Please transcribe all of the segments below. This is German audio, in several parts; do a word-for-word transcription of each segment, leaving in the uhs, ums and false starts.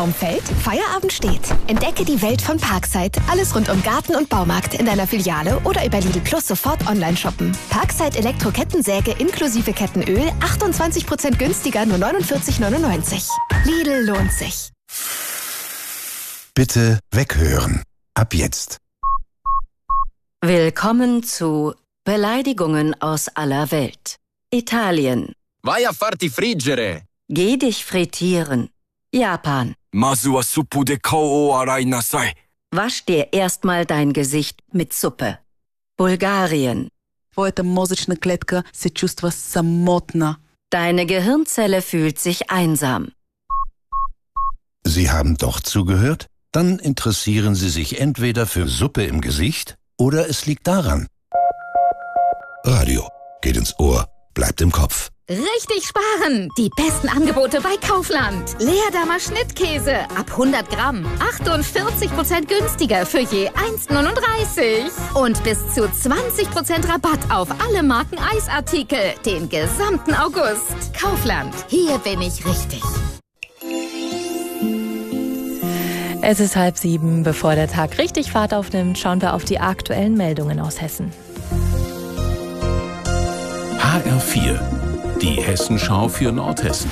Baum fällt, Feierabend steht. Entdecke die Welt von Parkside. Alles rund um Garten und Baumarkt in deiner Filiale oder über Lidl Plus sofort online shoppen. Parkside Elektro-Kettensäge inklusive Kettenöl, achtundzwanzig Prozent günstiger, nur neunundvierzig neunundneunzig. Lidl lohnt sich. Bitte weghören. Ab jetzt. Willkommen zu Beleidigungen aus aller Welt. Italien. Vai a farti friggere. Geh dich frittieren. Japan. Mazu wa suppu de kao o arai nasai. Wasch dir erstmal dein Gesicht mit Suppe. Bulgarien. Твоята мозъчна клетка се чувства самотна. Deine Gehirnzelle fühlt sich einsam. Sie haben doch zugehört? Dann interessieren Sie sich entweder für Suppe im Gesicht oder es liegt daran. Radio geht ins Ohr, bleibt im Kopf. Richtig sparen! Die besten Angebote bei Kaufland. Leerdammer Schnittkäse ab hundert Gramm. achtundvierzig Prozent günstiger für je eins neununddreißig. Und bis zu zwanzig Prozent Rabatt auf alle Marken Eisartikel. Den gesamten August. Kaufland. Hier bin ich richtig. Es ist halb sieben. Bevor der Tag richtig Fahrt aufnimmt, schauen wir auf die aktuellen Meldungen aus Hessen. H R vier. Die Hessenschau für Nordhessen.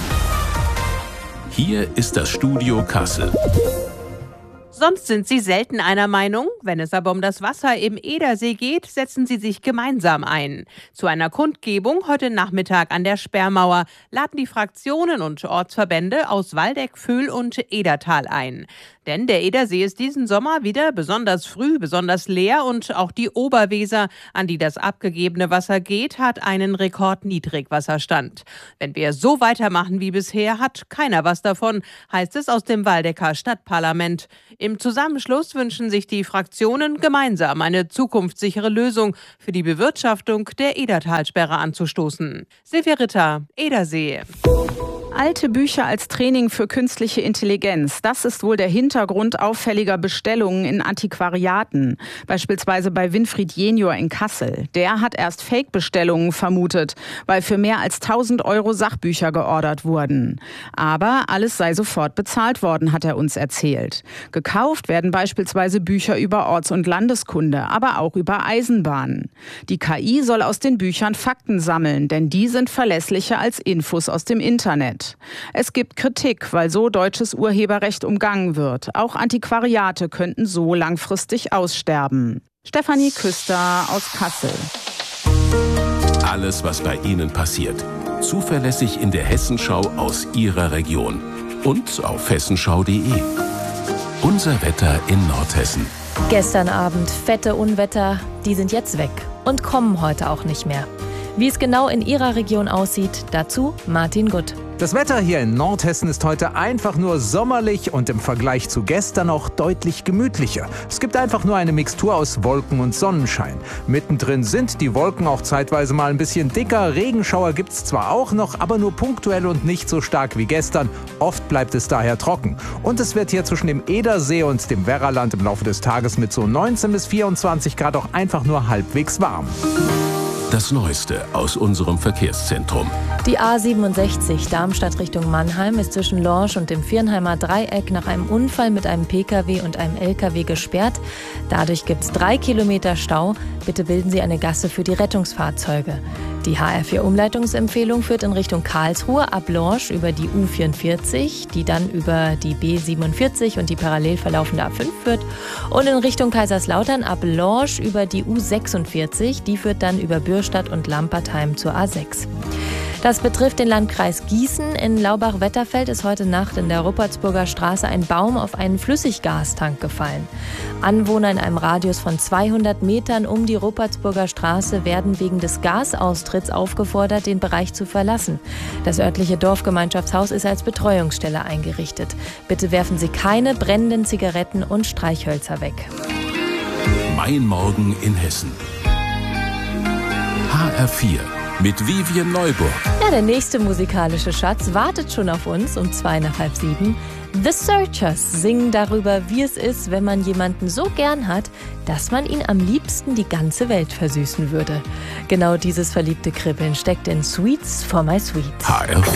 Hier ist das Studio Kassel. Sonst sind sie selten einer Meinung. Wenn es aber um das Wasser im Edersee geht, setzen sie sich gemeinsam ein. Zu einer Kundgebung heute Nachmittag an der Sperrmauer laden die Fraktionen und Ortsverbände aus Waldeck, Vöhl und Edertal ein. Denn der Edersee ist diesen Sommer wieder besonders früh, besonders leer und auch die Oberweser, an die das abgegebene Wasser geht, hat einen Rekordniedrigwasserstand. Wenn wir so weitermachen wie bisher, hat keiner was davon, heißt es aus dem Waldecker Stadtparlament. Im Zusammenschluss wünschen sich die Fraktionen gemeinsam eine zukunftssichere Lösung für die Bewirtschaftung der Edertalsperre anzustoßen. Silvia Ritter, Edersee. Alte Bücher als Training für künstliche Intelligenz. Das ist wohl der Hintergrund auffälliger Bestellungen in Antiquariaten. Beispielsweise bei Winfried Jenior in Kassel. Der hat erst Fake-Bestellungen vermutet, weil für mehr als tausend Euro Sachbücher geordert wurden. Aber alles sei sofort bezahlt worden, hat er uns erzählt. Gekauft werden beispielsweise Bücher über Orts- und Landeskunde, aber auch über Eisenbahnen. Die K I soll aus den Büchern Fakten sammeln, denn die sind verlässlicher als Infos aus dem Internet. Es gibt Kritik, weil so deutsches Urheberrecht umgangen wird. Auch Antiquariate könnten so langfristig aussterben. Stefanie Küster aus Kassel. Alles, was bei Ihnen passiert. Zuverlässig in der Hessenschau aus Ihrer Region. Und auf hessenschau punkt de. Unser Wetter in Nordhessen. Gestern Abend fette Unwetter, die sind jetzt weg und kommen heute auch nicht mehr. Wie es genau in Ihrer Region aussieht, dazu Martin Gutt. Das Wetter hier in Nordhessen ist heute einfach nur sommerlich und im Vergleich zu gestern auch deutlich gemütlicher. Es gibt einfach nur eine Mixtur aus Wolken und Sonnenschein. Mittendrin sind die Wolken auch zeitweise mal ein bisschen dicker. Regenschauer gibt es zwar auch noch, aber nur punktuell und nicht so stark wie gestern. Oft bleibt es daher trocken. Und es wird hier zwischen dem Edersee und dem Werraland im Laufe des Tages mit so neunzehn bis vierundzwanzig Grad auch einfach nur halbwegs warm. Das Neueste aus unserem Verkehrszentrum. Die A siebenundsechzig Darmstadt Richtung Mannheim ist zwischen Lorsch und dem Viernheimer Dreieck nach einem Unfall mit einem Pkw und einem Lkw gesperrt. Dadurch gibt es drei Kilometer Stau. Bitte bilden Sie eine Gasse für die Rettungsfahrzeuge. Die H R vier Umleitungsempfehlung führt in Richtung Karlsruhe ab Lorsch über die U vierundvierzig, die dann über die B siebenundvierzig und die parallel verlaufende A fünf führt. Und in Richtung Kaiserslautern ab Lorsch über die U sechsundvierzig, die führt dann über Bürstadt und Lampertheim zur A sechs. Das betrifft den Landkreis Gießen. In Laubach-Wetterfeld ist heute Nacht in der Ruppertsburger Straße ein Baum auf einen Flüssiggastank gefallen. Anwohner in einem Radius von zweihundert Metern um die Ruppertsburger Straße werden wegen des Gasaustritts aufgefordert, den Bereich zu verlassen. Das örtliche Dorfgemeinschaftshaus ist als Betreuungsstelle eingerichtet. Bitte werfen Sie keine brennenden Zigaretten und Streichhölzer weg. Mein Morgen in Hessen. H R vier. Mit Vivian Neuburg. Ja, der nächste musikalische Schatz wartet schon auf uns um zwei nach halb sieben. The Searchers singen darüber, wie es ist, wenn man jemanden so gern hat, dass man ihn am liebsten die ganze Welt versüßen würde. Genau dieses verliebte Kribbeln steckt in Sweets for My Sweet. H R